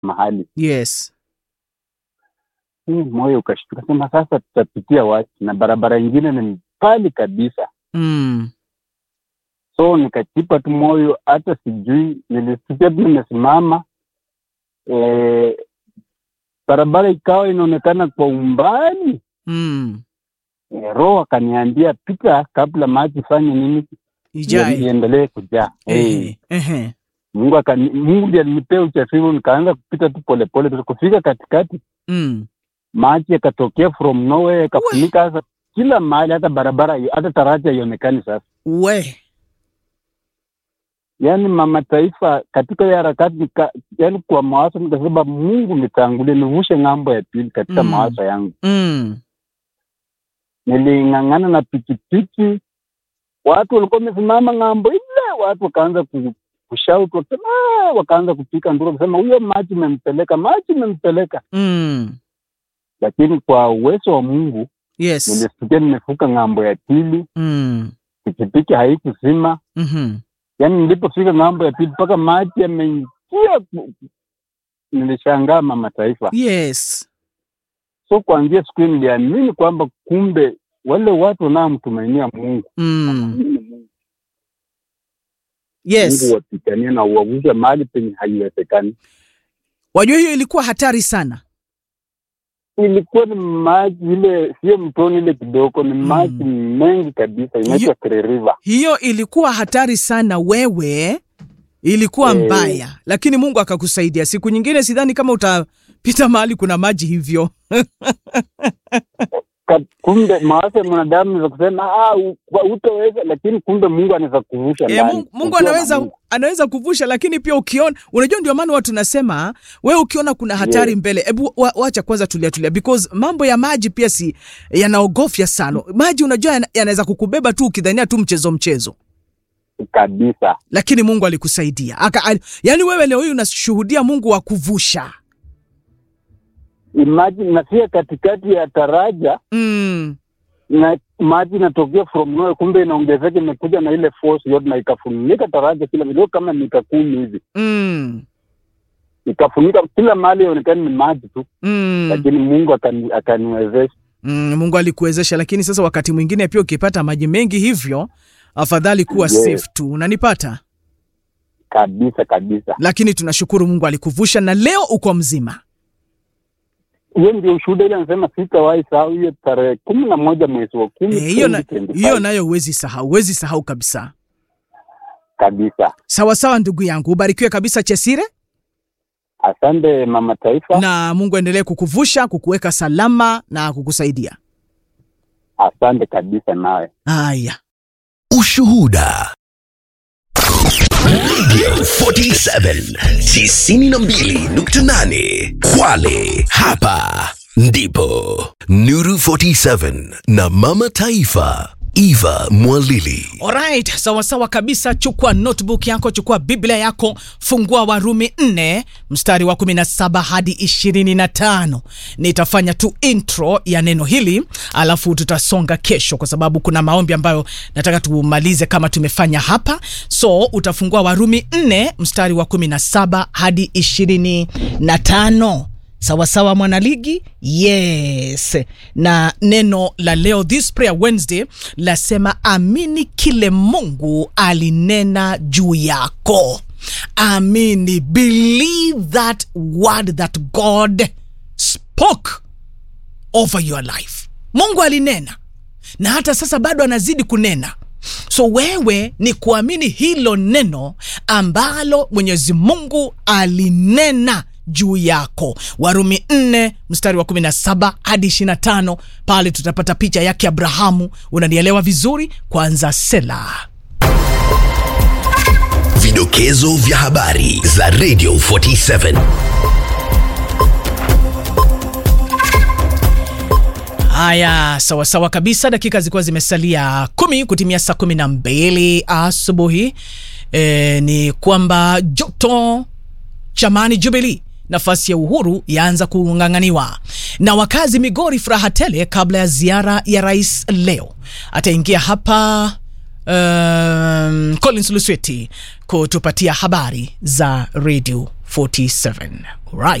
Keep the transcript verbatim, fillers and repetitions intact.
mahali. Yes. Hmm, moyo ukashtuka, sema sasa tutapitia wapi na barabara nyingine ni mbali kabisa. Mm. So nikachipa tu moyo, hata sijui nilisikia tu nimesimama, eh barabara ikawa inaonekana kwa umbali. Mm. E, roho akaniambia pita kabla maji fanye nini iendelee kujaa. Eh eh. Mungu akani Mungu ndiye alinipea ujasiri, nikaanza kupita tu pole pole tu kufika katikati. Mm. Maji yakatokea from nowhere yakafunika sasa kila mahali, hata barabara hata taraja haionekani sasa. We. Yaani mama taifa katika ya harakati, yaani kwa mawazo nikasema Mungu nitangulie nivushe ng'ambo ya pili katika mm. mawazo yangu. Mm. Niling'ang'ana na pikipiki, watu walikuwa wamesimama ng'ambo ile, watu wakaanza kushout, wakasema wakaanza kupika nduru, kusema huyo maji mempeleka, maji mempeleka. Mm. Lakini kwa uwezo wa Mungu, yes, nilisikia nimefuka ng'ambo ya pili. Mm. Pikipiki haikuzima. Mhm. Yaani nilipofika ng'ambo ya pili mpaka maji yameingia, nilishangaa mama taifa. Yes. So kuanzia siku hiyo niliamini kwamba kumbe wale watu wanaomtumainia Mungu. Mm. Yes. Mungu wapigania na uwavushe mahali penye haiwezekani. Wajua hiyo ilikuwa hatari sana. Ilikuwa ni maji ile, sio mtoni ile kidogo, ni maji mm. mengi kabisa, inaitwa Kere River. Hiyo ilikuwa hatari sana wewe. Ilikuwa e... mbaya, lakini Mungu akakusaidia. Siku nyingine sidhani kama utapita mahali kuna maji hivyo. Kumbe mawazo ya mwanadamu ni kusema ah utaweza, lakini kumbe Mungu anaweza kuvusha ndani. E, Mungu, Mungu anaweza Mungu. anaweza kuvusha, lakini pia ukiona, unajua ndio maana watu nasema wewe ukiona kuna hatari yeah. mbele, hebu waacha kwanza tulia tulia, because mambo ya maji pia si yanaogofya sana. Maji unajua yanaweza kukubeba tu ukidhania tu mchezo mchezo. Kabisa. Lakini Mungu alikusaidia. Aka, yani wewe leo hii unashuhudia Mungu wa kuvusha. Imagine nafia katikati ya taraja. Mm. Na maji inatokea from nowhere, kumbe inaongezeka, imekuja na ile force yote na ikafunika taraja kila milo kama mita kumi hivi. Mm. Ikafunika kila mahali, inaonekana ni maji tu. Mm. Lakini Mungu akani akaniwezesha. Mm, Mungu alikuwezesha, lakini sasa wakati mwingine pia ukipata maji mengi hivyo, afadhali kuwa yeah. safe tu. Unanipata? Kabisa kabisa. Lakini tunashukuru Mungu alikuvusha na leo uko mzima. Hiyo ndio ushuhuda ile anasema sitawahi sahau hiyo tarehe kumi na moja mwezi wa kumi. Hiyo na, hiyo nayo huwezi sahau, huwezi sahau kabisa. Kabisa. Sawa sawa ndugu yangu, ubarikiwe kabisa Chesire. Asante mama taifa. Na Mungu endelee kukuvusha, kukuweka salama na kukusaidia. Asante kabisa nawe. Haya. Ushuhuda. Radio arobaini na saba tisini na mbili nukta nane Kwale, hapa ndipo Nuru arobaini na saba na mama taifa Eva Mwalili. Alright, sawa sawa kabisa. Chukua notebook yako, chukua Biblia yako, fungua Warumi nne mstari wa kumi na saba hadi ishirini na tano. Nitafanya tu intro ya neno hili, alafu tutasonga kesho kwa sababu kuna maombi ambayo nataka tumalize kama tumefanya hapa. So utafungua Warumi nne mstari wa kumi na saba hadi ishirini na tano. Sawa sawa mwanaligi? Yes. Na neno la leo, this prayer Wednesday, lasema amini kile Mungu alinena juu yako. Amini, believe that word that God spoke over your life. Mungu alinena na hata sasa bado anazidi kunena. So wewe ni kuamini hilo neno ambalo Mwenyezi Mungu alinena juu yako. Warumi nne mstari wa kumi na saba hadi ishirini na tano, pale tutapata picha yake Abrahamu. Unanielewa vizuri? Kwanza sela. Vidokezo vya habari za Radio arobaini na saba. Haya, sawa sawa kabisa. Dakika zilikuwa zimesalia kumi kutimia saa kumi na mbili asubuhi. E, ni kwamba joto chamani Jubilee, nafasi ya Uhuru yaanza kung'ang'aniwa. Na wakazi Migori furaha tele kabla ya ziara ya rais leo. Ataingia hapa um, Collins Lusweti kutupatia habari za Radio forty-seven. Alright.